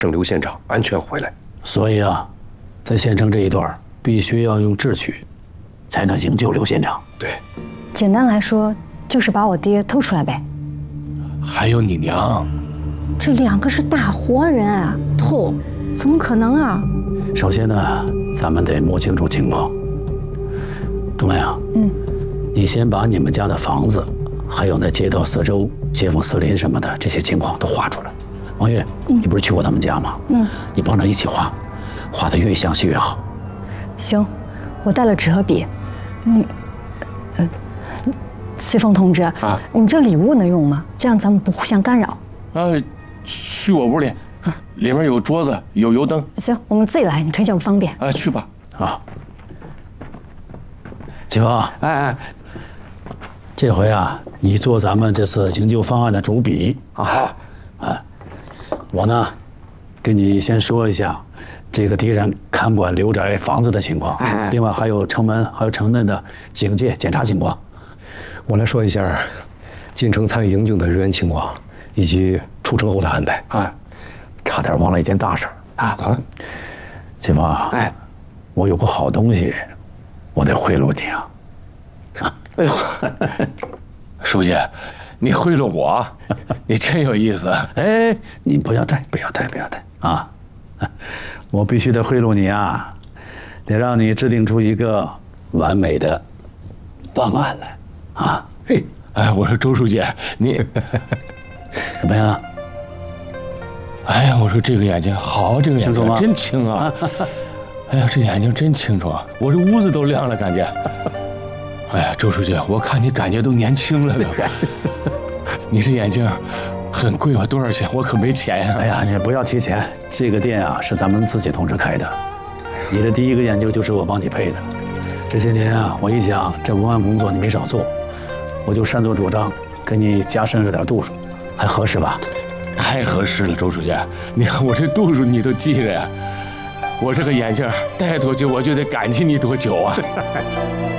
郑刘县长安全回来。 所以啊，在县城这一段必须要用智取，才能营救刘县长。 对， 简单来说就是把我爹偷出来呗。 还有你娘， 这2个是大活人啊，偷怎么可能啊？ 首先呢，咱们得摸清楚情况。钟兰啊，你先把你们家的房子，还有那街道四周、街坊四邻什么的这些情况都画出来。王月，你不是去过他们家吗？你帮着一起画，画得越详细越好。 行，我带了纸和笔。西风同志啊，你这礼物能用吗？这样咱们不互相干扰。 去我屋里，里面有桌子，有油灯。 行，我们自己来，你腿脚不方便。 去吧。 啊，启峰，这回啊，你做咱们这次营救方案的主笔啊。我呢，跟你先说一下这个敌人看管刘宅房子的情况，另外还有城门还有城内的警戒检查情况。 我来说一下进城参与营救的人员情况，以及出城后的安排。 差点忘了一件大事啊！ 咋了？ 启峰，我有个好东西，我得贿赂你啊！ 哎呦，书记，你贿赂我，你真有意思。 哎，你不要带啊！我必须得贿赂你啊，得让你制定出一个完美的方案来啊！ 嘿，我说周书记，你怎么样？ 哎呀，我说这个眼睛好，这个眼睛真清啊！哎呀，这眼睛真清楚啊！我这屋子都亮了，感觉。哎呀，周书记，我看你感觉都年轻了。你这眼镜很贵吧？多少钱？我可没钱呀。 哎呀，你不要提钱，这个店啊是咱们自己同志开的。你的第一个眼镜就是我帮你配的。这些年啊，我一想这文案工作你没少做，我就擅作主张给你加深了点度数，还合适吧？ 太合适了，周书记，你看我这度数你都记着呀。我这个眼镜戴多久，我就得感激你多久啊。